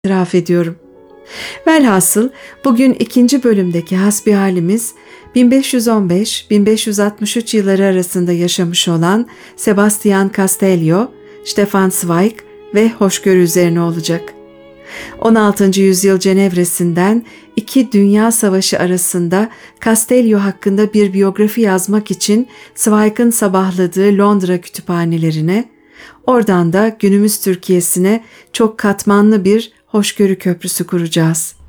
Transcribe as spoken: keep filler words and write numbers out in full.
itiraf ediyorum. Velhasıl bugün ikinci bölümdeki hasbihalimiz bin beş yüz on beş - bin beş yüz altmış üç yılları arasında yaşamış olan Sebastian Castello, Stefan Zweig ve hoşgörü üzerine olacak. on altıncı yüzyıl Cenevre'sinden iki dünya savaşı arasında Castello hakkında bir biyografi yazmak için Zweig'ın sabahladığı Londra kütüphanelerine, oradan da günümüz Türkiye'sine çok katmanlı bir hoşgörü köprüsü kuracağız.